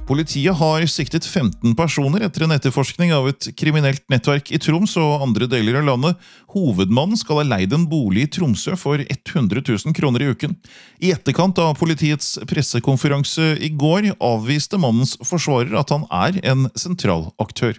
Politiet har siktet 15 personer etter en etterforskning av et kriminelt nettverk i Troms og andre deler av landet. Hovedmannen skal ha leid en bolig i Tromsø for 100 000 kroner i uken. I etterkant av politiets pressekonferanse i går avviste mannens forsvarer at han er en sentral aktør.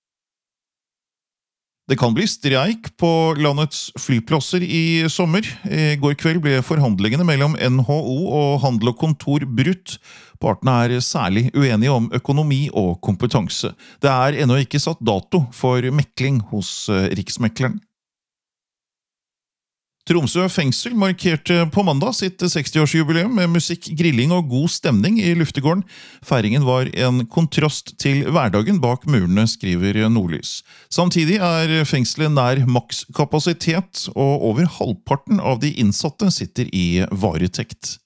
Det kan bli streik på landets flyplasser i sommer. I går kveld ble forhandlingene mellom NHO og Handel og Kontor brutt. Partene er særlig uenige om økonomi og kompetanse. Det er ennå ikke satt dato for mekling hos Riksmekleren. Tromsø fengsel markerte på mandag sitt 60-årsjubileum med musikk, grilling og god stemning i luftegården. Feiringen var en kontrast til hverdagen bak murene, skriver Nordlys. Samtidig er fengselet nær makskapasitet, og over halvparten av de innsatte sitter i varetekt.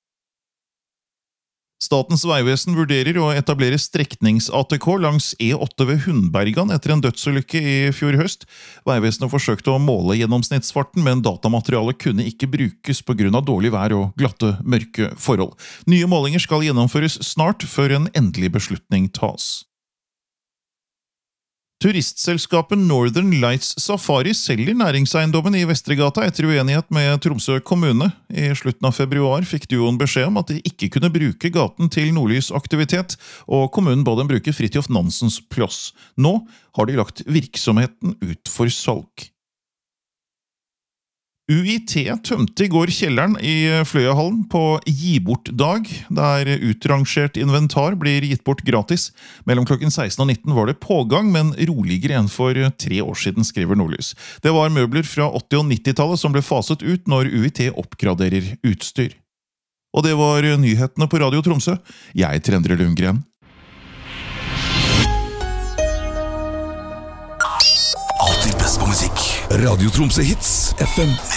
Statens vegvesen vurderer å etablere streknings-ATK langs E8 ved Hundbergan etter en dødsulykke i fjor høst. Vegvesenet forsøkte å måle gjennomsnittsfarten, men datamaterialet kunne ikke brukes på grunn av dårlig vær og glatte, mørke forhold. Nye målinger skal gjennomføres snart, før en endelig beslutning tas. Turistselskapet Northern Lights Safari selger næringseiendommen i Vestregata etter uenighet med Tromsø kommune. I slutten av februar fikk duoen beskjed om at de ikke kunne bruke gaten til Nordlys aktivitet, og kommunen ba dem bruke Fridtjof Nansens plass. Nå har de lagt virksomheten ut for salg. UiT tømte i går kjelleren i Fløyahallen på gi-bort-dag, der utrangert inventar blir gitt bort gratis. Mellom klokken 16 og 19 var det pågang, men roligere enn for 3 år siden, skriver Nordlys. Det var møbler fra 80- og 90-tallet som ble faset ut når UiT oppgraderer utstyr. Og det var nyhetene på Radio Tromsø. Jeg er Endre Lundgren. Alltid best på musikk. Radio Tromsø Hits FM